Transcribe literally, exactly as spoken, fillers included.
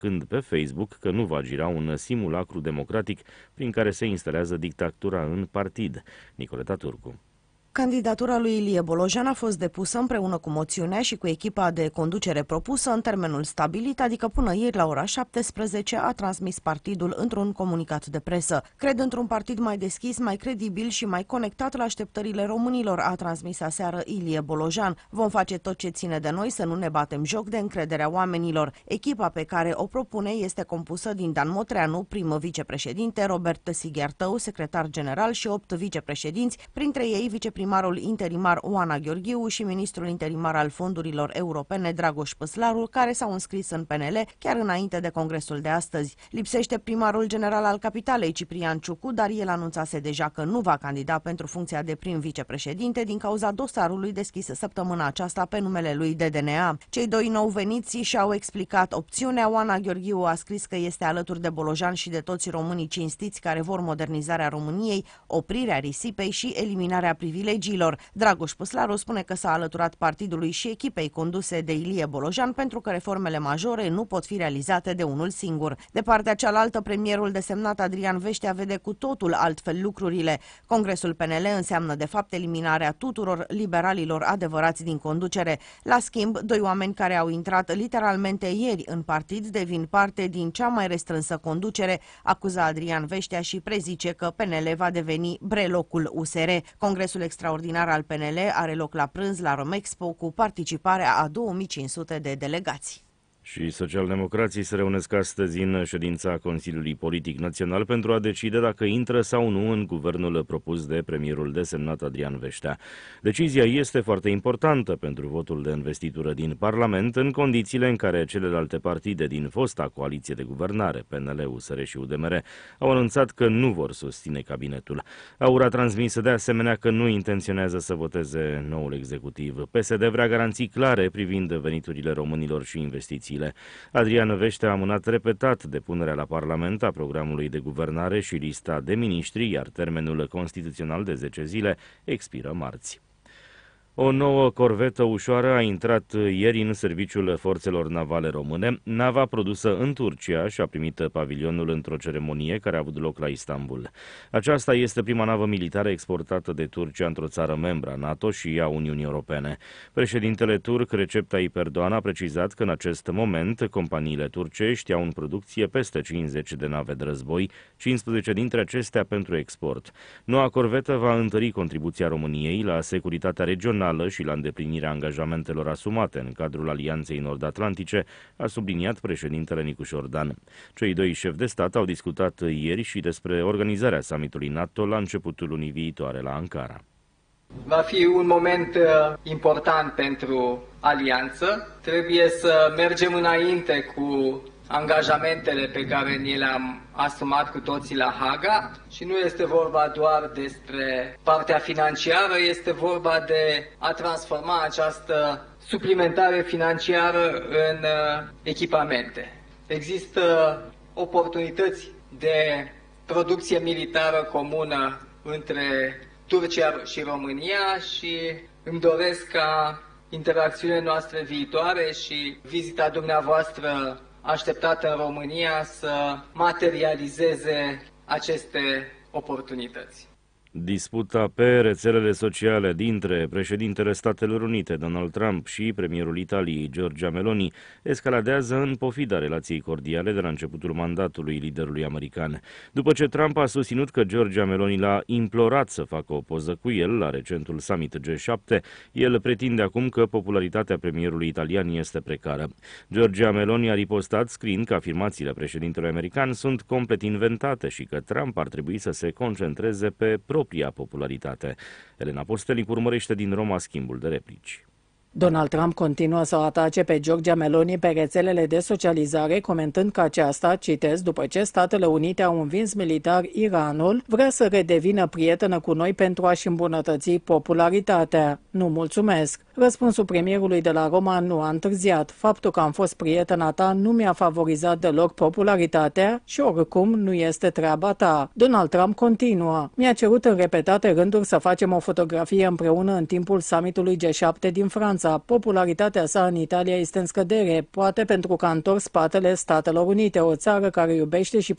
remarcând pe Facebook că nu va gira un simulacru democratic prin care se instalează dictatura în partid. Nicoleta Turcu. Candidatura lui Ilie Bolojan a fost depusă împreună cu moțiunea și cu echipa de conducere propusă în termenul stabilit, adică până ieri la ora șaptesprezece, a transmis partidul într-un comunicat de presă. Cred într-un partid mai deschis, mai credibil și mai conectat la așteptările românilor, a transmis aseară Ilie Bolojan. Vom face tot ce ține de noi să nu ne batem joc de încrederea oamenilor. Echipa pe care o propune este compusă din Dan Motreanu, prim vicepreședinte, Robert Sighiartău, secretar general și opt vicepreședinți, printre ei vicepreședinte primarul interimar Oana Gheorghiu și ministrul interimar al fondurilor europene Dragoș Păslaru, care s-au înscris în P N L chiar înainte de congresul de astăzi. Lipsește primarul general al capitalei, Ciprian Ciucu, dar el anunțase deja că nu va candida pentru funcția de prim vicepreședinte din cauza dosarului deschis săptămâna aceasta pe numele lui de D N A. Cei doi nou veniți și-au explicat opțiunea. Oana Gheorghiu a scris că este alături de Bolojan și de toți românii cinstiți care vor modernizarea României, oprirea risipei și eliminarea privilegiilor. Dragoș Păslaru spune că s-a alăturat partidului și echipei conduse de Ilie Bolojan pentru că reformele majore nu pot fi realizate de unul singur. De partea cealaltă, premierul desemnat Adrian Veștea vede cu totul altfel lucrurile. Congresul P N L înseamnă de fapt eliminarea tuturor liberalilor adevărați din conducere. La schimb, doi oameni care au intrat literalmente ieri în partid devin parte din cea mai restrânsă conducere, acuză Adrian Veștea și prezice că P N L va deveni brelocul U S R. Congresul extraordinar al P N L are loc la prânz la Romexpo cu participarea a două mii cinci sute de delegați. Și socialdemocrații se reunesc astăzi în ședința Consiliului Politic Național pentru a decide dacă intră sau nu în guvernul propus de premierul desemnat Adrian Veștea. Decizia este foarte importantă pentru votul de investitură din Parlament, în condițiile în care celelalte partide din fosta coaliție de guvernare, P N L, U S R și U D M R, au anunțat că nu vor susține cabinetul. AUR a transmis de asemenea că nu intenționează să voteze noul executiv. P S D vrea garanții clare privind veniturile românilor și investiții. Adrian Veștea a amânat repetat depunerea la Parlament a programului de guvernare și lista de miniștri, iar termenul constituțional de zece zile expiră marți. O nouă corvetă ușoară a intrat ieri în serviciul forțelor navale române. Nava produsă în Turcia și-a primit pavilionul într-o ceremonie care a avut loc la Istanbul. Aceasta este prima navă militară exportată de Turcia într-o țară membră a NATO și a Uniunii Europene. Președintele turc Recep Tayyip Erdogan a precizat că în acest moment companiile turcești au în producție peste cincizeci de nave de război, cincisprezece dintre acestea pentru export. Noua corvetă va întări contribuția României la securitatea regională și la îndeplinirea angajamentelor asumate în cadrul Alianței Nord-Atlantice, a subliniat președintele Nicușor Dan. Cei doi șefi de stat au discutat ieri și despre organizarea summitului NATO la începutul lunii viitoare la Ankara. Va fi un moment important pentru alianță. Trebuie să mergem înainte cu angajamentele pe care ni le-am asumat cu toții la Haga și nu este vorba doar despre partea financiară, este vorba de a transforma această suplimentare financiară în echipamente. Există oportunități de producție militară comună între Turcia și România și îmi doresc ca interacțiunile noastre viitoare și vizita dumneavoastră așteptată în România să materializeze aceste oportunități. Disputa pe rețelele sociale dintre președintele Statelor Unite, Donald Trump, și premierul Italiei, Giorgia Meloni, escaladează în pofida relației cordiale de la începutul mandatului liderului american. După ce Trump a susținut că Giorgia Meloni l-a implorat să facă o poză cu el la recentul summit G șapte, el pretinde acum că popularitatea premierului italian este precară. Giorgia Meloni a ripostat scriind că afirmațiile președintelui american sunt complet inventate și că Trump ar trebui să se concentreze pe propria popularitate. Elena Postelic urmărește din Roma schimbul de replici. Donald Trump continuă să o atace pe Giorgia Meloni pe rețelele de socializare, comentând că aceasta, citez, după ce Statele Unite au învins militar Iranul, vrea să redevină prietenă cu noi pentru a-și îmbunătăți popularitatea. Nu mulțumesc. Răspunsul premierului de la Roma nu a întârziat. Faptul că am fost prietena ta nu mi-a favorizat deloc popularitatea și oricum nu este treaba ta. Donald Trump continuă. Mi-a cerut în repetate rânduri să facem o fotografie împreună în timpul summitului G șapte din Franța. Franța. Popularitatea sa în Italia este în scădere, poate pentru că a întors spatele Statelor Unite, o țară care iubește și